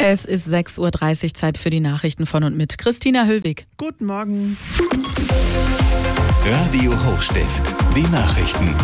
Es ist 6:30 Uhr, Zeit für die Nachrichten von und mit Christina Höllweg. Guten Morgen. Radio Hochstift, die Nachrichten.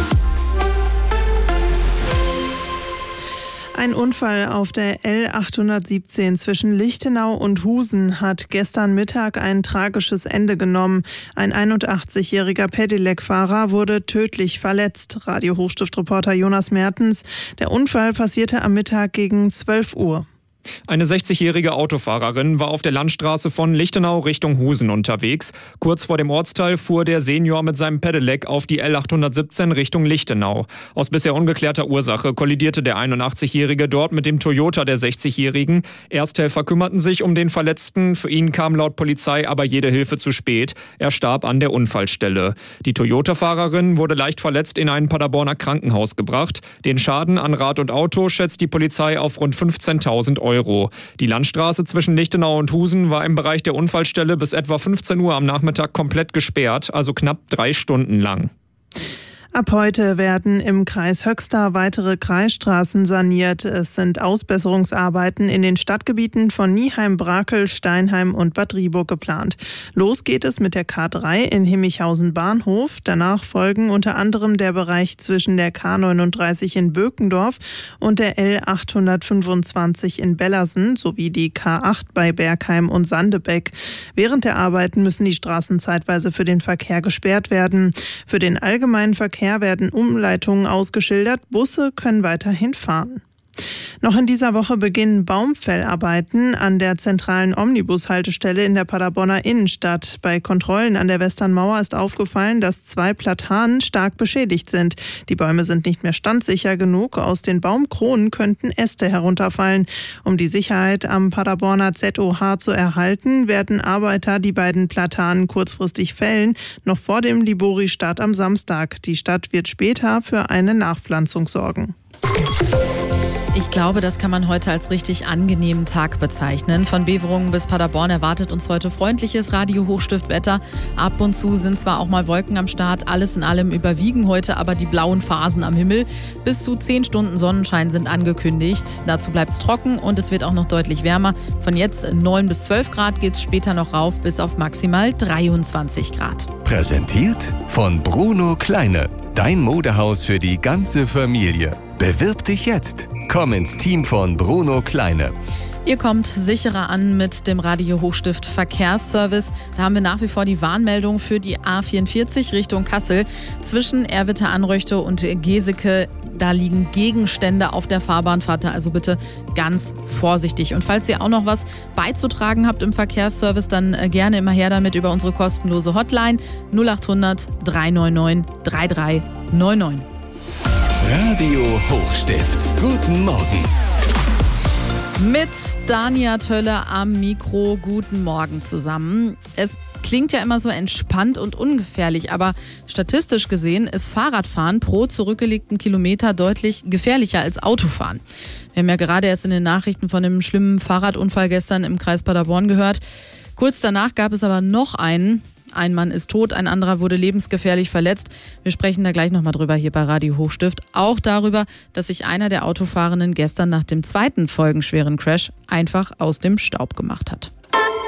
Ein Unfall auf der L817 zwischen Lichtenau und Husen hat gestern Mittag ein tragisches Ende genommen. Ein 81-jähriger Pedelec-Fahrer wurde tödlich verletzt. Radio Hochstift-Reporter Jonas Mertens. Der Unfall passierte am Mittag gegen 12 Uhr. Eine 60-jährige Autofahrerin war auf der Landstraße von Lichtenau Richtung Husen unterwegs. Kurz vor dem Ortsteil fuhr der Senior mit seinem Pedelec auf die L817 Richtung Lichtenau. Aus bisher ungeklärter Ursache kollidierte der 81-jährige dort mit dem Toyota der 60-jährigen. Ersthelfer kümmerten sich um den Verletzten. Für ihn kam laut Polizei aber jede Hilfe zu spät. Er starb an der Unfallstelle. Die Toyota-Fahrerin wurde leicht verletzt in ein Paderborner Krankenhaus gebracht. Den Schaden an Rad und Auto schätzt die Polizei auf rund 15.000 Euro. Die Landstraße zwischen Lichtenau und Husen war im Bereich der Unfallstelle bis etwa 15 Uhr am Nachmittag komplett gesperrt, also knapp 3 Stunden lang. Ab heute werden im Kreis Höxter weitere Kreisstraßen saniert. Es sind Ausbesserungsarbeiten in den Stadtgebieten von Nieheim, Brakel, Steinheim und Bad Rieburg geplant. Los geht es mit der K3 in Himmichhausen Bahnhof. Danach folgen unter anderem der Bereich zwischen der K39 in Bökendorf und der L825 in Bellersen sowie die K8 bei Bergheim und Sandebeck. Während der Arbeiten müssen die Straßen zeitweise für den Verkehr gesperrt werden. Für den allgemeinen Verkehr werden Umleitungen ausgeschildert. Busse können weiterhin fahren. Noch in dieser Woche beginnen Baumfellarbeiten an der zentralen Omnibushaltestelle in der Paderborner Innenstadt. Bei Kontrollen an der Westernmauer ist aufgefallen, dass 2 Platanen stark beschädigt sind. Die Bäume sind nicht mehr standsicher genug. Aus den Baumkronen könnten Äste herunterfallen. Um die Sicherheit am Paderborner ZOH zu erhalten, werden Arbeiter die beiden Platanen kurzfristig fällen, noch vor dem Libori-Start am Samstag. Die Stadt wird später für eine Nachpflanzung sorgen. Ich glaube, das kann man heute als richtig angenehmen Tag bezeichnen. Von Beverungen bis Paderborn erwartet uns heute freundliches Radio-Hochstift-Wetter. Ab und zu sind zwar auch mal Wolken am Start, alles in allem überwiegen heute aber die blauen Phasen am Himmel. Bis zu 10 Stunden Sonnenschein sind angekündigt. Dazu bleibt es trocken und es wird auch noch deutlich wärmer. Von jetzt 9 bis 12 Grad geht es später noch rauf bis auf maximal 23 Grad. Präsentiert von Bruno Kleine. Dein Modehaus für die ganze Familie. Bewirb dich jetzt. Komm ins Team von Bruno Kleine. Ihr kommt sicherer an mit dem Radio Hochstift Verkehrsservice. Da haben wir nach wie vor die Warnmeldung für die A44 Richtung Kassel. Zwischen Erwitter-Anröchte und Geseke, da liegen Gegenstände auf der Fahrbahn. Fahrt da also bitte ganz vorsichtig. Und falls ihr auch noch was beizutragen habt im Verkehrsservice, dann gerne immer her damit über unsere kostenlose Hotline 0800 399 3399. Radio Hochstift. Guten Morgen. Mit Dania Tölle am Mikro. Guten Morgen zusammen. Es klingt ja immer so entspannt und ungefährlich, aber statistisch gesehen ist Fahrradfahren pro zurückgelegten Kilometer deutlich gefährlicher als Autofahren. Wir haben ja gerade erst in den Nachrichten von einem schlimmen Fahrradunfall gestern im Kreis Paderborn gehört. Kurz danach gab es aber noch einen. Ein Mann ist tot, ein anderer wurde lebensgefährlich verletzt. Wir sprechen da gleich nochmal drüber hier bei Radio Hochstift. Auch darüber, dass sich einer der Autofahrenden gestern nach dem zweiten folgenschweren Crash einfach aus dem Staub gemacht hat.